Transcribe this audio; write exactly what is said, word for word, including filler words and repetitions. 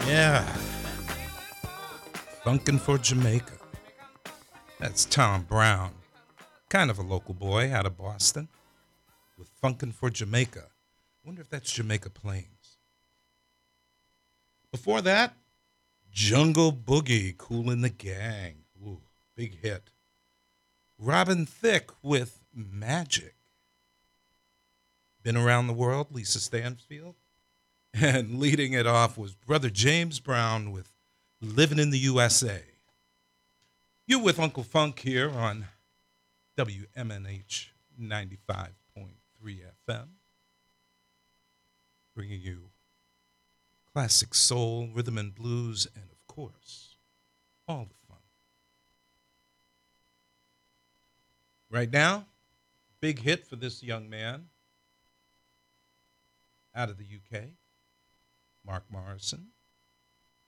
Yeah, funkin' for Jamaica. That's Tom Brown, kind of a local boy out of Boston, with Funkin' for Jamaica. Wonder if that's Jamaica Plains. Before that, Jungle Boogie, Cool in the Gang. Ooh, big hit. Robin Thicke with Magic. Been Around the World, Lisa Stansfield. And leading it off was Brother James Brown with Living in the U S A. You with Uncle Funk here on W M N H ninety-five point three F M. Bringing you classic soul, rhythm and blues, and of course, all the fun. Right now, big hit for this young man out of the U K, Mark Morrison.